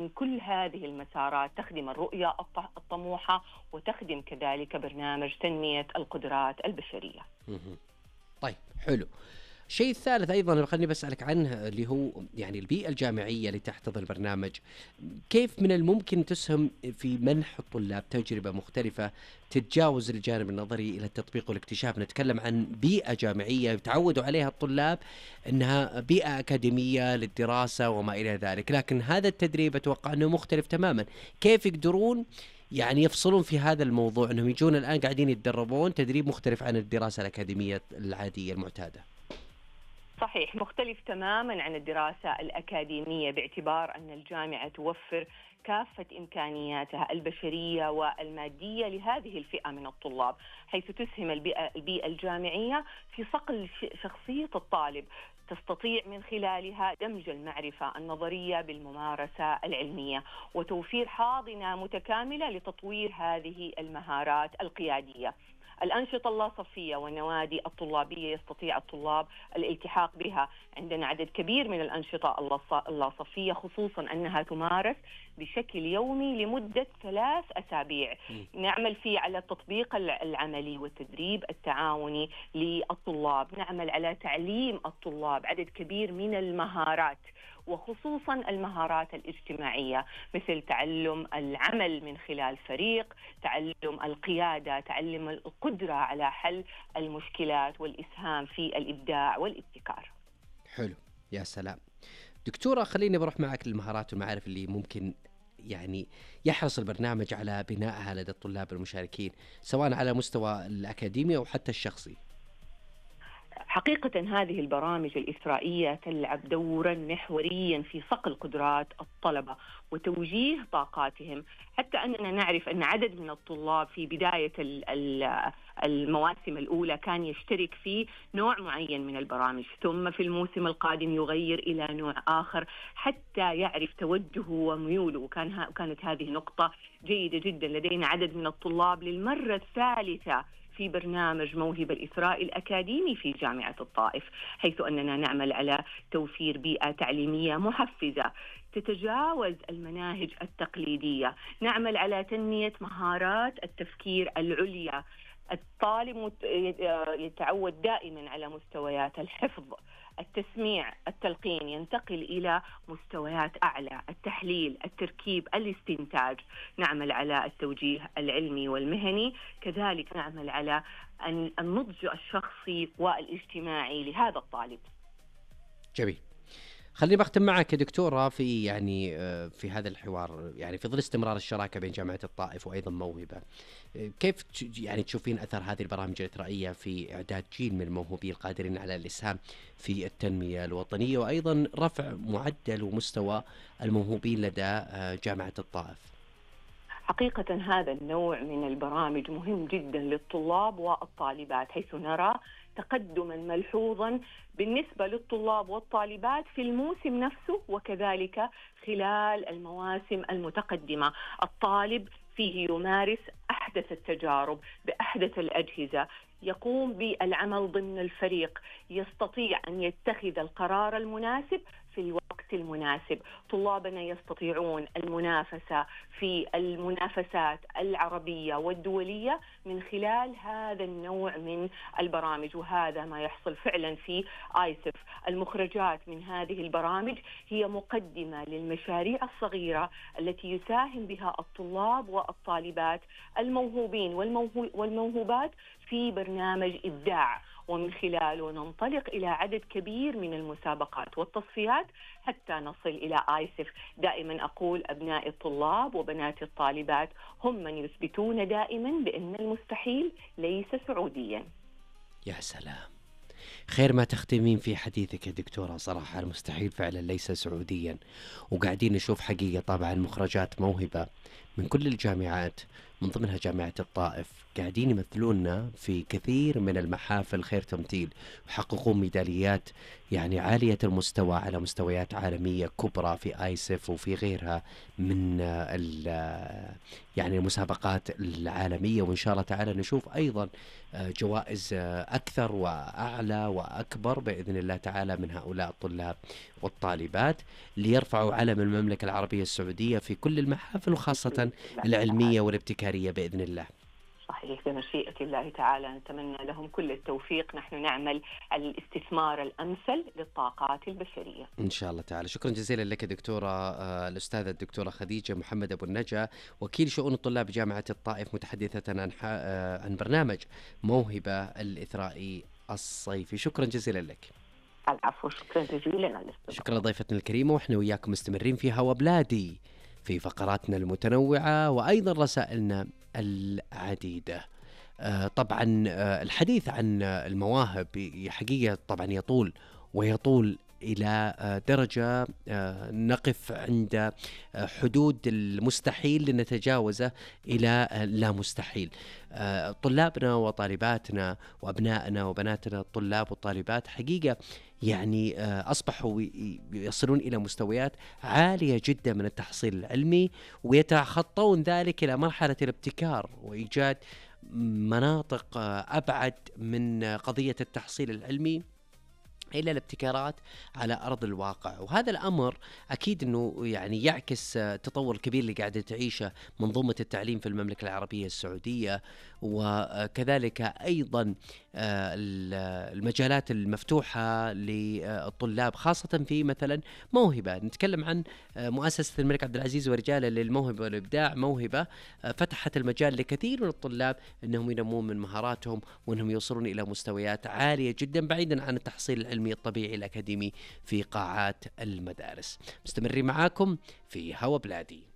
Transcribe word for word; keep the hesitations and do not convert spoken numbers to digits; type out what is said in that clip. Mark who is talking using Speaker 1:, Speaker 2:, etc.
Speaker 1: كل هذه المسارات تخدم الرؤية الطموحة وتخدم كذلك برنامج تنمية القدرات البشرية.
Speaker 2: طيب حلو. الشيء الثالث أيضا خلني بسألك عنه اللي هو يعني البيئة الجامعية اللي تحتضن البرنامج، كيف من الممكن تسهم في منح الطلاب تجربة مختلفة تتجاوز الجانب النظري إلى التطبيق والاكتشاف؟ نتكلم عن بيئة جامعية يتعودوا عليها الطلاب أنها بيئة أكاديمية للدراسة وما إلى ذلك، لكن هذا التدريب أتوقع أنه مختلف تماما. كيف يقدرون يعني يفصلون في هذا الموضوع، أنهم يجون الآن قاعدين يتدربون تدريب مختلف عن الدراسة الأكاديمية العادية المعتادة؟
Speaker 1: صحيح، مختلف تماما عن الدراسة الأكاديمية، باعتبار أن الجامعة توفر كافة إمكانياتها البشرية والمادية لهذه الفئة من الطلاب، حيث تسهم البيئة, البيئة الجامعية في صقل شخصية الطالب، تستطيع من خلالها دمج المعرفة النظرية بالممارسة العلمية وتوفير حاضنة متكاملة لتطوير هذه المهارات القيادية. الأنشطة اللاصفية والنوادي الطلابية يستطيع الطلاب الالتحاق بها. عندنا عدد كبير من الأنشطة اللاصفية، خصوصا أنها تمارس بشكل يومي لمدة ثلاث أسابيع. نعمل فيه على التطبيق العملي والتدريب التعاوني للطلاب، نعمل على تعليم الطلاب عدد كبير من المهارات، وخصوصا المهارات الاجتماعية، مثل تعلم العمل من خلال فريق، تعلم القيادة، تعلم القدرة على حل المشكلات والإسهام في الإبداع والابتكار.
Speaker 2: حلو، يا سلام. دكتورة، خليني بروح معك للمهارات والمعارف اللي ممكن يعني يحرص البرنامج على بنائها لدى الطلاب المشاركين، سواء على مستوى الأكاديمي أو حتى الشخصي.
Speaker 1: حقيقة هذه البرامج الإثرائية تلعب دورا محوريا في صقل قدرات الطلبة وتوجيه طاقاتهم، حتى أننا نعرف أن عدد من الطلاب في بداية المواسم الأولى كان يشترك في نوع معين من البرامج، ثم في الموسم القادم يغير إلى نوع آخر حتى يعرف توجهه وميوله، وكان كانت هذه نقطة جيدة جدا. لدينا عدد من الطلاب للمرة الثالثة في برنامج موهبة الإثراء الأكاديمي في جامعة الطائف، حيث أننا نعمل على توفير بيئة تعليمية محفزة تتجاوز المناهج التقليدية، نعمل على تنمية مهارات التفكير العليا. الطالب يتعود دائما على مستويات الحفظ، التسميع، التلقين، ينتقل إلى مستويات أعلى، التحليل، التركيب، الاستنتاج. نعمل على التوجيه العلمي والمهني، كذلك نعمل على النضج الشخصي والاجتماعي لهذا الطالب.
Speaker 2: جميل. خليني بختم معك يا دكتورة في يعني في هذا الحوار، يعني في ظل استمرار الشراكة بين جامعة الطائف وأيضا موهبة، كيف يعني تشوفين أثر هذه البرامج الإثرائية في إعداد جيل من الموهوبين القادرين على الإسهام في التنمية الوطنية وأيضا رفع معدل ومستوى الموهوبين لدى جامعة الطائف؟
Speaker 1: حقيقة هذا النوع من البرامج مهم جدا للطلاب والطالبات، حيث نرى تقدما ملحوظا بالنسبة للطلاب والطالبات في الموسم نفسه وكذلك خلال المواسم المتقدمة. الطالب فيه يمارس أحدث التجارب بأحدث الأجهزة، يقوم بالعمل ضمن الفريق، يستطيع أن يتخذ القرار المناسب في الوقت المناسب. طلابنا يستطيعون المنافسة في المنافسات العربية والدولية من خلال هذا النوع من البرامج، وهذا ما يحصل فعلا في آيسف. المخرجات من هذه البرامج هي مقدمة للمشاريع الصغيرة التي يساهم بها الطلاب والطالبات الموهوبين والموهوبات في برنامج إبداع، ومن خلاله ننطلق إلى عدد كبير من المسابقات والتصفيات حتى نصل إلى آيسف. دائما أقول أبناء الطلاب وبنات الطالبات هم من يثبتون دائما بأن المستحيل ليس سعوديا.
Speaker 2: يا سلام، خير ما تختمين في حديثك يا دكتورة. صراحة المستحيل فعلا ليس سعوديا، وقاعدين نشوف حقيقة طبعا مخرجات موهبة من كل الجامعات من ضمنها جامعة الطائف قاعدين يمثلوننا في كثير من المحافل خير تمثيل، ويحققون ميداليات يعني عالية المستوى على مستويات عالمية كبرى في آيسف وفي غيرها من آه، ال- آه، يعني المسابقات العالمية. وإن شاء الله تعالى نشوف أيضا آه، جوائز آه، أكثر وأعلى وأكبر بإذن الله تعالى من هؤلاء الطلاب والطالبات، ليرفعوا علم المملكة العربية السعودية في كل المحافل وخاصة
Speaker 1: بإذن الله
Speaker 2: العلمية
Speaker 1: تعالى.
Speaker 2: والابتكارية بإذن الله.
Speaker 1: صحيح، بمشيئة الله تعالى نتمنى لهم كل التوفيق. نحن نعمل الاستثمار الأمثل للطاقات البشرية
Speaker 2: إن شاء الله تعالى. شكرا جزيلا لك دكتورة آه، الأستاذة الدكتورة خديجة محمد أبو النجا، وكيل شؤون الطلاب بجامعة الطائف، متحدثة عن ح- آه، عن برنامج موهبة الإثرائي الصيفي. شكرا جزيلا لك.
Speaker 1: العفو، شكرا جزيلا على الاستضافة.
Speaker 2: شكرا لضيفتنا الكريمة، وإحنا وياكم مستمرين في هوا بلادي في فقراتنا المتنوعة وأيضا رسائلنا العديدة. آه، طبعا آه، الحديث عن آه، المواهب ي- حقيقة طبعا يطول ويطول إلى آه، درجة آه، نقف عند آه، حدود المستحيل لنتجاوزه إلى آه، لا مستحيل. آه، طلابنا وطالباتنا وأبنائنا وبناتنا الطلاب والطالبات حقيقة يعني آه، أصبحوا ي- يصلون إلى مستويات عالية جدا من التحصيل العلمي، ويتخطون ذلك إلى مرحلة الابتكار وإيجاد مناطق آه، أبعد من آه، قضية التحصيل العلمي إلى الابتكارات على أرض الواقع. وهذا الأمر أكيد أنه يعني يعكس آه، التطور الكبير اللي قاعدة تعيشه منظومة التعليم في المملكة العربية السعودية، وكذلك أيضا آه، ال- المجالات المفتوحة للطلاب، خاصة في مثلا موهبة. نتكلم عن آه، مؤسسة الملك عبد العزيز ورجاله للموهبة والإبداع، موهبة آه، فتحت المجال لكثير من الطلاب أنهم ينمون من مهاراتهم وأنهم يوصلون إلى مستويات عالية جدا بعيدا عن التحصيل العلمي الطبيعي الأكاديمي في قاعات المدارس. مستمرين معاكم في هوا بلادي.